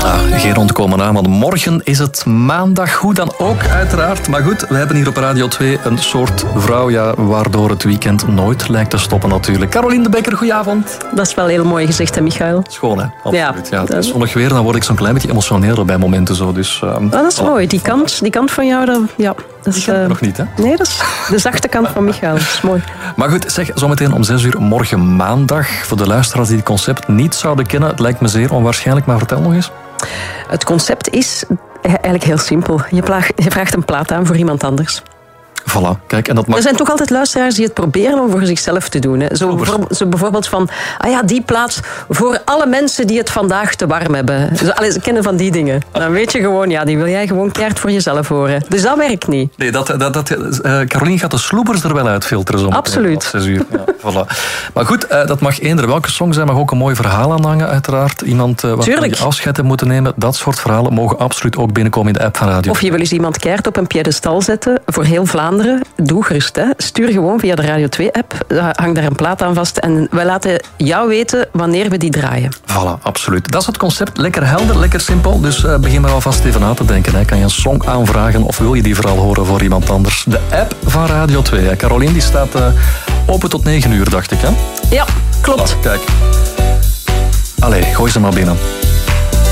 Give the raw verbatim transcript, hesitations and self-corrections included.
Ah, geen rondkomen aan, want morgen is het maandag. Hoe dan ook, uiteraard. Maar goed, we hebben hier op Radio twee een soort vrouw, ja, waardoor het weekend nooit lijkt te stoppen natuurlijk. Caroline de Bekker, goedenavond. Dat is wel heel mooi gezegd, hè, Michael? Schoon, hè? Absoluut. Ja, ja, het is zonnig weer, dan word ik zo'n klein beetje emotioneel bij momenten zo. Dus, uh, oh, dat is voilà. mooi. Die kant, die kant van jou, dat, ja, dat is... Uh, nog niet, hè? Nee, dat is de zachte kant van Michael. Dat is mooi. Maar goed, zeg, zometeen om zes uur morgen maandag. Voor de luisteraars die het concept niet zouden kennen, het lijkt me zeer onwaarschijnlijk, maar vertel nog eens. Het concept is eigenlijk heel simpel. Je, plaag, je vraagt een plaat aan voor iemand anders. Voilà, kijk, en dat mag... Er zijn toch altijd luisteraars die het proberen om voor zichzelf te doen. Hè. Zo, zo bijvoorbeeld van, ah ja, die plaat voor alle mensen die het vandaag te warm hebben. Zo, allee, ze kennen van die dingen. Dan weet je gewoon, ja, die wil jij gewoon keihard voor jezelf horen. Dus dat werkt niet. Nee, dat, dat, dat, uh, Caroline gaat de sloebers er wel uitfilteren. Zo absoluut. zes uur. Ja, voilà. Maar goed, uh, dat mag eender welke song zijn, mag ook een mooi verhaal aanhangen, uiteraard. Iemand uh, waarvan je afscheid hebt moeten nemen. Dat soort verhalen mogen absoluut ook binnenkomen in de app van Radio. Of je wil eens iemand keihard op een piedestal zetten voor heel Vlaanderen. Doe gerust, hè. Stuur gewoon via de Radio twee-app. Hang daar een plaat aan vast. En wij laten jou weten wanneer we die draaien. Voilà, absoluut. Dat is het concept. Lekker helder, lekker simpel. Dus uh, begin maar alvast even na te denken. Hè. Kan je een song aanvragen of wil je die vooral horen voor iemand anders? De app van Radio twee. Hè. Caroline die staat uh, open tot negen uur, dacht ik. Hè? Ja, klopt. Oh, kijk. Allee, gooi ze maar binnen.